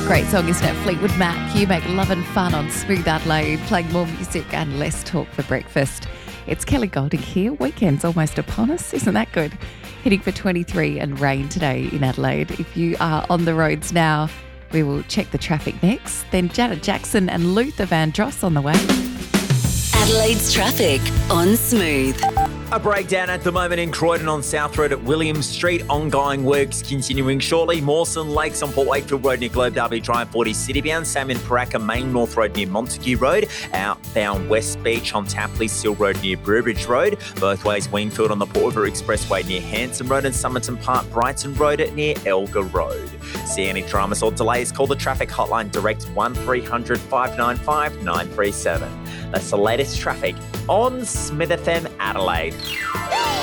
Great song, isn't it? Fleetwood Mac. You make love and fun on Smooth Adelaide, playing more music and less talk for breakfast. It's Kelly Golding here. Weekend's almost upon us. Isn't that good? Heading for 23 and rain today in Adelaide. If you are on the roads now, we will check the traffic next. Then Janet Jackson and Luther Vandross on the way. Adelaide's traffic on Smooth. A breakdown at the moment in Croydon on South Road at Williams Street. Ongoing works continuing shortly. Mawson Lakes on Port Wakefield Road near Globe Derby Drive 40 citybound. Same in Paraka Main North Road near Montague Road. Outbound West Beach on Tapley Seal Road near Brewbridge Road. Both ways Wingfield on the Port River Expressway near Hanson Road and Somerton Park Brighton Road near Elgar Road. See any dramas or delays, call the traffic hotline direct 1300 595 937. That's the latest traffic on Smith FM Adelaide.